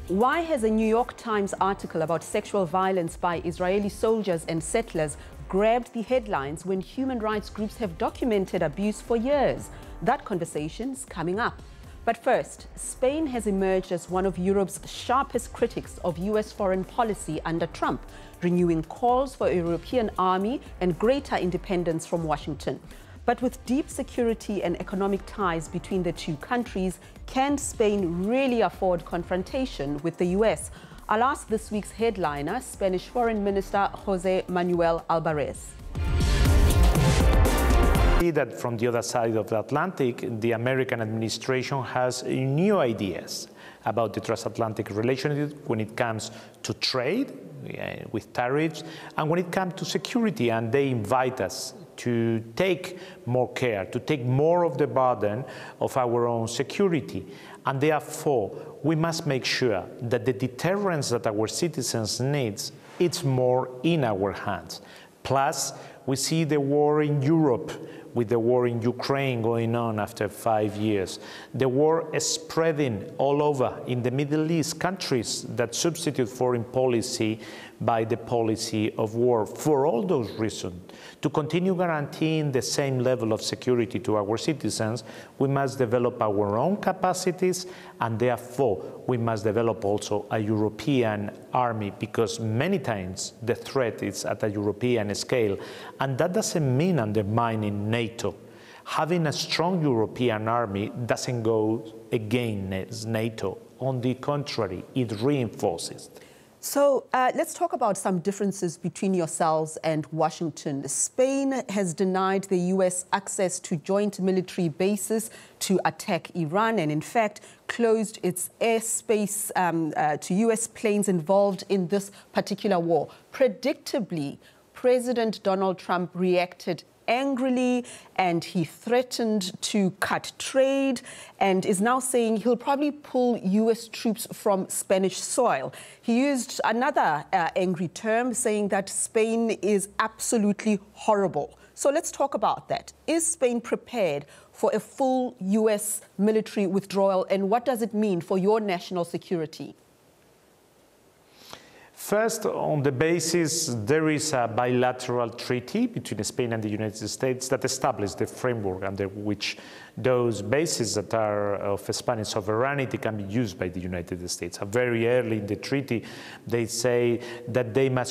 Why has a New York Times article about sexual violence by Israeli soldiers and settlers grabbed the headlines when human rights groups have documented abuse for years? That conversation's coming up. But first, Spain has emerged as one of Europe's sharpest critics of US foreign policy under Trump, renewing calls for a European army and greater independence from Washington. But with deep security and economic ties between the two countries, can Spain really afford confrontation with the US? I'll ask this week's headliner, Spanish Foreign Minister José Manuel Álvarez. That from the other side of the Atlantic, the American administration has new ideas about the transatlantic relationship when it comes to trade with tariffs and when it comes to security, and they invite us to take more care, to take more of the burden of our own security. And therefore, we must make sure that the deterrence that our citizens need, it's more in our hands. Plus, we see the war in Europe, with the war in Ukraine going on after 5 years. The war is spreading all over in the Middle East, countries that substitute foreign policy by the policy of war. For all those reasons, to continue guaranteeing the same level of security to our citizens, we must develop our own capacities, and therefore we must develop also a European army, because many times the threat is at a European scale, and that doesn't mean undermining NATO. Having a strong European army doesn't go against NATO. On the contrary, it reinforces. So let's talk about some differences between yourselves and Washington. Spain has denied the US access to joint military bases to attack Iran, and in fact closed its airspace to US planes involved in this particular war. Predictably, President Donald Trump reacted angrily, and he threatened to cut trade and is now saying he'll probably pull US troops from Spanish soil. He used another angry term, saying that Spain is absolutely horrible. So let's talk about that. Is Spain prepared for a full US military withdrawal, and what does it mean for your national security? First, on the basis, there is a bilateral treaty between Spain and the United States that establishes the framework under which those bases that are of Spanish sovereignty can be used by the United States. Very early in the treaty, they say that they must